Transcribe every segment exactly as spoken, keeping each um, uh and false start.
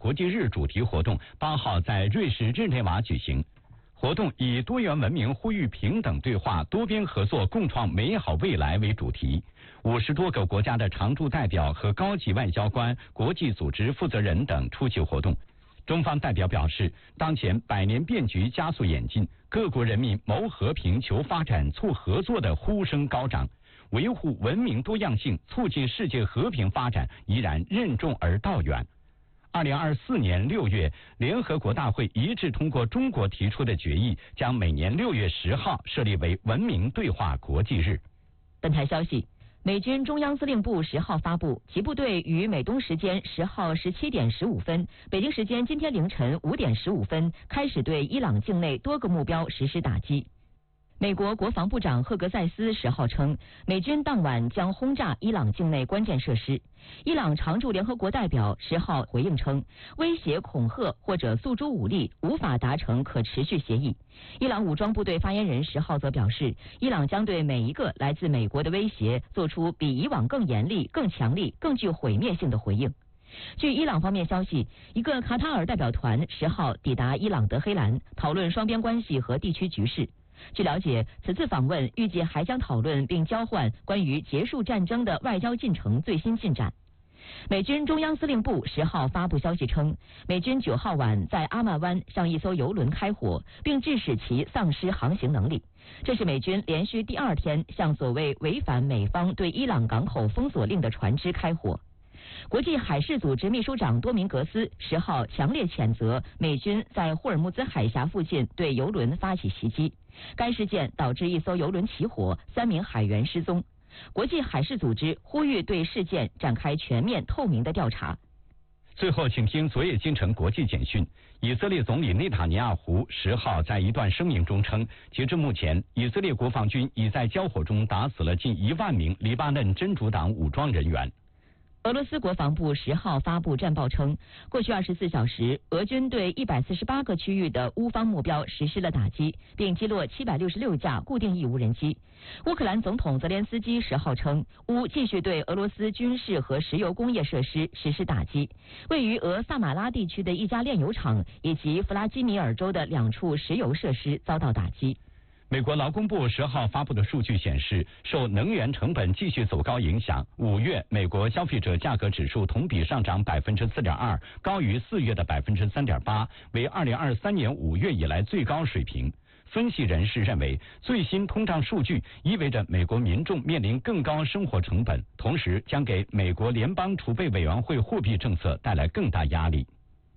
国际日主题活动八号在瑞士日内瓦举行。活动以多元文明呼吁平等对话、多边合作、共创美好未来为主题。五十多个国家的常驻代表和高级外交官、国际组织负责人等出席活动。中方代表表示，当前百年变局加速演进，各国人民谋和平、求发展、促合作的呼声高涨，维护文明多样性、促进世界和平发展依然任重而道远。二零二四年六月，联合国大会一致通过中国提出的决议，将每年六月十号设立为文明对话国际日。 本台消息，美军中央司令部十号发布，其部队于美东时间十号十七点十五分，北京时间今天凌晨五点十五分开始对伊朗境内多个目标实施打击。美国国防部长赫格塞斯十号称，美军当晚将轰炸伊朗境内关键设施。伊朗常驻联合国代表十号回应称，威胁、恐吓或者诉诸武力无法达成可持续协议。伊朗武装部队发言人十号则表示，伊朗将对每一个来自美国的威胁做出比以往更严厉、更强力、更具毁灭性的回应。据伊朗方面消息，一个卡塔尔代表团十号抵达伊朗德黑兰，讨论双边关系和地区局势。据了解，此次访问预计还将讨论并交换关于结束战争的外交进程最新进展。美军中央司令部十号发布消息称，美军九号晚在阿曼湾向一艘油轮开火，并致使其丧失航行能力。这是美军连续第二天向所谓违反美方对伊朗港口封锁令的船只开火。国际海事组织秘书长多明格斯十号强烈谴责美军在霍尔木兹海峡附近对油轮发起袭击，该事件导致一艘油轮起火，三名海员失踪。国际海事组织呼吁对事件展开全面透明的调查。 最后，请听昨夜京城国际简讯。以色列总理内塔尼亚胡十号在一段声明中称，截至目前，以色列国防军已在交火中打死了近一万名黎巴嫩真主党武装人员。 俄罗斯国防部十号发布战报称，过去二十四小时，俄军对一百四十八个区域的乌方目标实施了打击，并击落七百六十六架固定翼无人机。乌克兰总统泽连斯基十号称，乌继续对俄罗斯军事和石油工业设施实施打击，位于俄萨马拉地区的一家炼油厂以及弗拉基米尔州的两处石油设施遭到打击。 美国劳工部十号发布的数据显示，受能源成本继续走高影响，五月美国消费者价格指数同比上涨百分之四点二，高于四月的百分之三点八，为二零二三年五月以来最高水平。分析人士认为，最新通胀数据意味着美国民众面临更高生活成本，同时将给美国联邦储备委员会货币政策带来更大压力。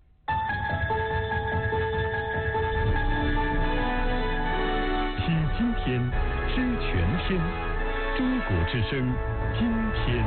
今天知全天，中国之声今天。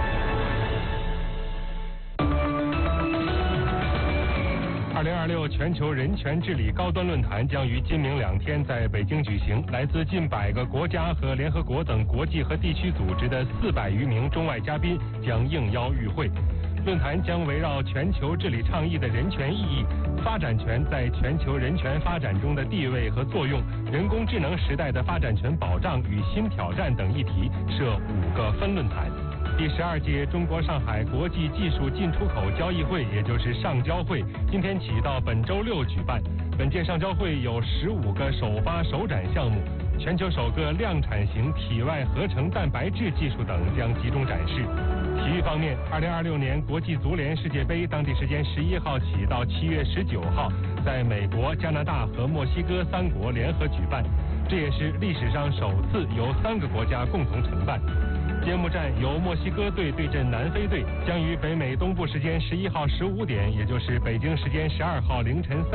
二零二六全球人权治理高端论坛将于今明两天在北京举行，来自近百个国家和联合国等国际和地区组织的四百余名中外嘉宾将应邀与会。论坛将围绕全球治理倡议的人权意义、发展权在全球人权发展中的地位和作用、人工智能时代的发展权保障与新挑战等议题，设五个分论坛。第十二届中国上海国际技术进出口交易会，也就是上交会，今天起到本周六举办。本届上交会有十五个首发首展项目，全球首个量产型体外合成蛋白质技术等将集中展示。体育方面，二零二六年国际足联世界杯当地时间十一号起到七月十九号，在美国、加拿大和墨西哥三国联合举办，这也是历史上首次由三个国家共同承办。揭幕战由墨西哥队对阵南非队，将于北美东部时间十一号十五点，也就是北京时间十二号凌晨三